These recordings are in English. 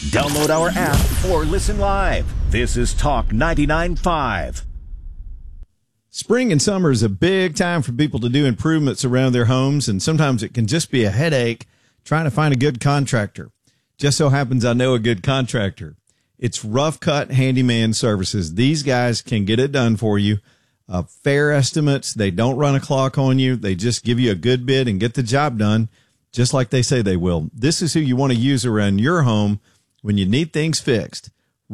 Download our app or listen live. This is Talk 99.5. Spring and summer is a big time for people to do improvements around their homes, and sometimes it can just be a headache trying to find a good contractor. Just so happens I know a good contractor. It's Rough Cut Handyman Services. These guys can get it done for you. Fair estimates. They don't run a clock on you. They just give you a good bid and get the job done just like they say they will. This is who you want to use around your home when you need things fixed.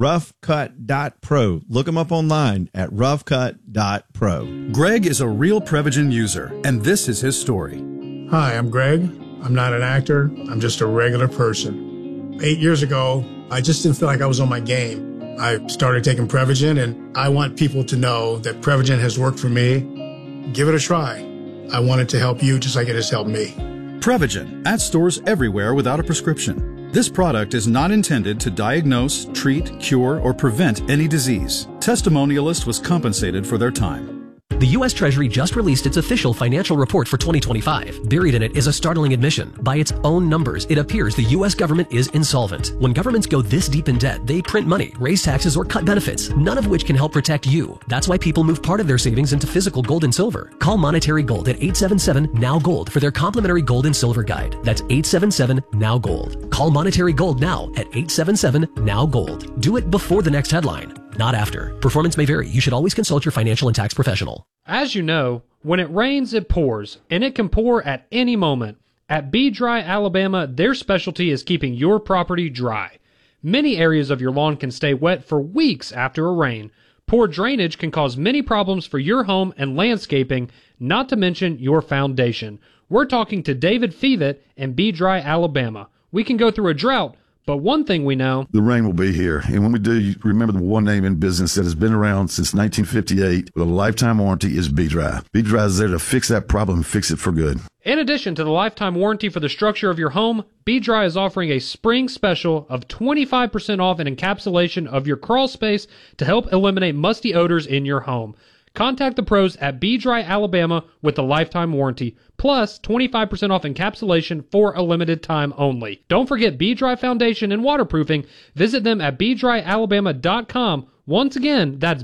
roughcut.pro. Look them up online at roughcut.pro. Greg is a real Prevagen user, and this is his story. Hi, I'm Greg. I'm not an actor. I'm just a regular person. 8 years ago, I just didn't feel like I was on my game. I started taking Prevagen, and I want people to know that Prevagen has worked for me. Give it a try. I want it to help you just like it has helped me. Prevagen, at stores everywhere without a prescription. This product is not intended to diagnose, treat, cure, or prevent any disease. Testimonialist was compensated for their time. The U.S. Treasury just released its official financial report for 2025. Buried in it is a startling admission. By its own numbers, it appears the U.S. government is insolvent. When governments go this deep in debt, they print money, raise taxes, or cut benefits, none of which can help protect you. That's why people move part of their savings into physical gold and silver. Call Monetary Gold at 877-NOW-GOLD for their complimentary gold and silver guide. That's 877-NOW-GOLD. Call Monetary Gold now at 877-NOW-GOLD. Do it before the next headline, not after. Performance may vary. You should always consult your financial and tax professional. As you know, when it rains, it pours, and it can pour at any moment. At Be Dry Alabama, their specialty is keeping your property dry. Many areas of your lawn can stay wet for weeks after a rain. Poor drainage can cause many problems for your home and landscaping, not to mention your foundation. We're talking to David Fevitt and Be Dry Alabama. We can go through a drought, but one thing we know, the rain will be here. And when we do, you remember the one name in business that has been around since 1958 with a lifetime warranty is Be Dry. Be Dry is there to fix that problem and fix it for good. in addition to the lifetime warranty for the structure of your home, Be Dry is offering a spring special of 25% off an encapsulation of your crawl space to help eliminate musty odors in your home. Contact the pros at Be Dry Alabama with the lifetime warranty, plus 25% off encapsulation for a limited time only. Don't forget Be Dry Foundation and Waterproofing. Visit them at BeDryAlabama.com. Once again, that's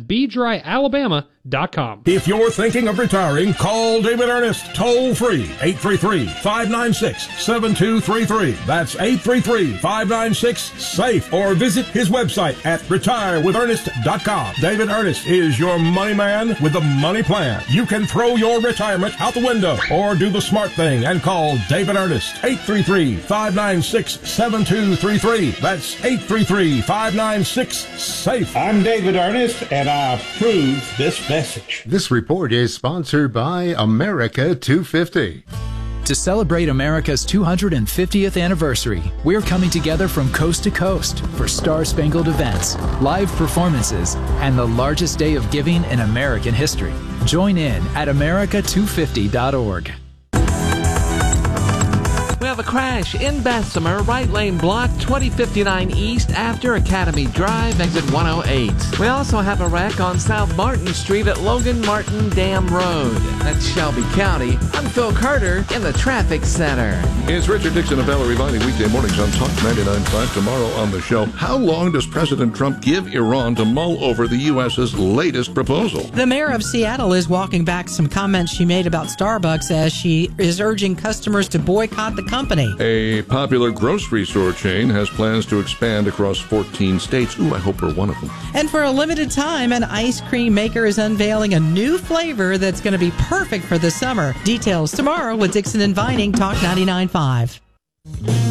BeDryAlabama.com. If you're thinking of retiring, call David Ernest, toll free, 833-596-7233. That's 833-596-SAFE. Or visit his website at retirewithernest.com. David Ernest is your money man with the money plan. You can throw your retirement out the window or do the smart thing and call David Ernest, 833-596-7233. That's 833-596-SAFE. I'm David Ernest, and I approve this message. This report is sponsored by America 250. To celebrate America's 250th anniversary, we're coming together from coast to coast for star-spangled events, live performances, and the largest day of giving in American history. Join in at America250.org. We have a crash in Bessemer, right lane blocked, 2059 East after Academy Drive, exit 108. We also have a wreck on South Martin Street at Logan Martin Dam Road. That's Shelby County. I'm Phil Carter in the Traffic Center. It's Richard Dixon of Valerie Viney, weekday mornings on Talk 99.5. Tomorrow on the show, how long does President Trump give Iran to mull over the U.S.'s latest proposal? The mayor of Seattle is walking back some comments she made about Starbucks as she is urging customers to boycott the company. A popular grocery store chain has plans to expand across 14 states. Ooh, I hope we're one of them. And for a limited time, an ice cream maker is unveiling a new flavor that's going to be perfect for the summer. Details tomorrow with Dixon and Vining, Talk 99.5.